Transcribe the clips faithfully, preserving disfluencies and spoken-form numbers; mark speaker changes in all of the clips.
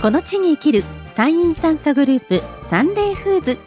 Speaker 1: この地に生きる山陰酸素グループサンレイフーズ。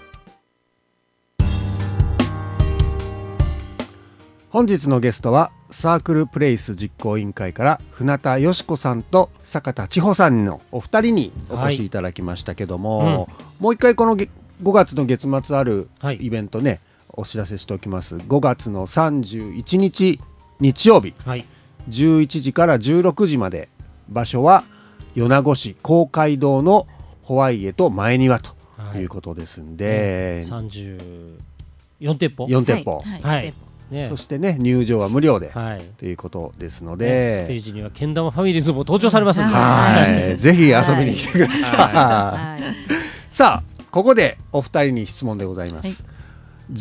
Speaker 2: 本日のゲストはサークルプレイス実行委員会から船田よし子さんと坂田千穂さんのお二人にお越しいただきましたけども、はいうん、もう一回このごがつの月末あるイベントね、はい、お知らせしておきます。ごがつのさんじゅういちにち日曜日、はい、じゅういちじからじゅうろくじまで、場所は米子市公会堂のホワイエと前庭ということですんで、
Speaker 3: はいうん、さんじゅうよんてんぽ
Speaker 2: よんてんぽ、
Speaker 3: はいはい
Speaker 2: ね、そしてね入場は無料で、はい、ということですので、ね、
Speaker 3: ステージにはけん玉ファミリーズも登場されますので、
Speaker 2: はいぜひ遊びに来てください、はいはい、さあここでお二人に質問でございます、はい、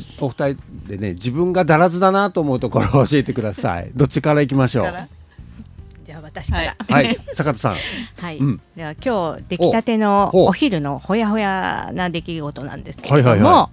Speaker 2: お二人でね自分がだらずだなと思うところを教えてください。どっちからいきましょう。
Speaker 4: じゃあ私から、
Speaker 2: はいはい、坂田さん、
Speaker 4: はいうん、では今日出来たてのお昼のほやほやな出来事なんですけれども、はいはいはい、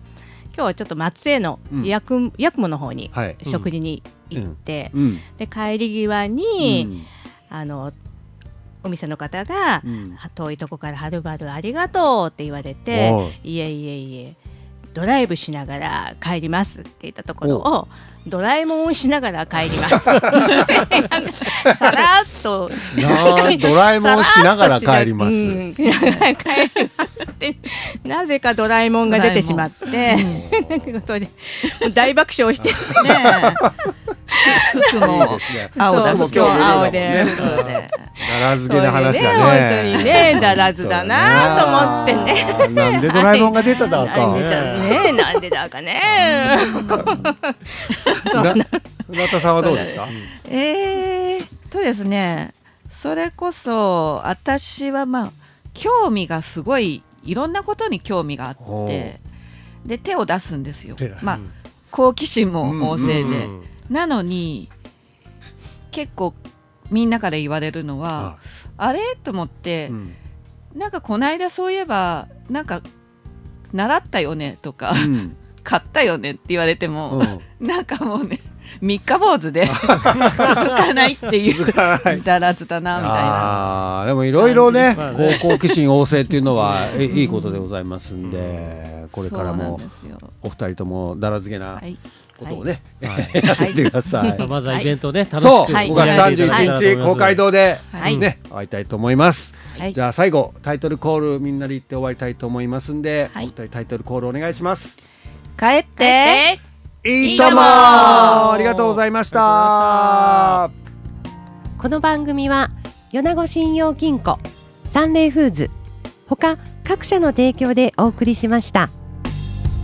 Speaker 4: 今日はちょっと松江の八雲、八雲の方に食事に行って、うんうん、で帰り際に、うん、あのお店の方が、うん、遠いとこからはるばるありがとうって言われて、いえいえいえドライブしながら帰りますって言ったところをドラえもんをしながら帰りますさらっと
Speaker 2: ドラえもんをしながら帰ります、うん、帰り
Speaker 4: ますってなぜかドラえもんが出てしまってなんかことで大爆笑してね
Speaker 5: 服も青だし
Speaker 4: 今日青で
Speaker 2: だらずげな話だね。
Speaker 4: 本当にねだらずだなと思ってね
Speaker 2: なんでドラえもんが出ただか
Speaker 4: ねなんでだかね
Speaker 2: 村田さんはどうですか。
Speaker 5: えーとですねそれこそ私はまあ興味がすごいいろんなことに興味があってで手を出すんですよ。まあ好奇心も旺盛で、うんうんうん、なのに結構みんなから言われるのは あ, あれと思って、うん、なんかこの間そういえばなんか習ったよねとか、うん、買ったよねって言われても、うん、なんかもうね三日坊主で続かないっていうだらずだなみたいな。
Speaker 2: あでもいろいろね好奇心旺盛っていうのはいいことでございますんで、これからもお二人ともだらずげなことをね、はい、やってください、はい、
Speaker 3: まずはイベントね楽しく
Speaker 2: そうごがつさんじゅういちにち公会堂で、はいね、会いたいと思います、はい、じゃあ最後タイトルコールみんなで言って終わりたいと思いますんで、はい、お二人タイトルコールお願いします。
Speaker 5: 帰って
Speaker 2: いいともありがとうございました。
Speaker 1: この番組は米子信用金庫、サンレイフーズ他各社の提供でお送りしました。